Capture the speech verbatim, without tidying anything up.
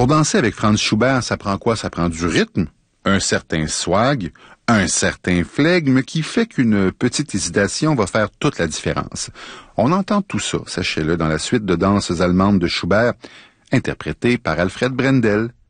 Pour danser avec Franz Schubert, ça prend quoi? Ça prend du rythme, un certain swag, un certain flegme qui fait qu'une petite hésitation va faire toute la différence. On entend tout ça, sachez-le, dans la suite de danses allemandes de Schubert, interprétée par Alfred Brendel.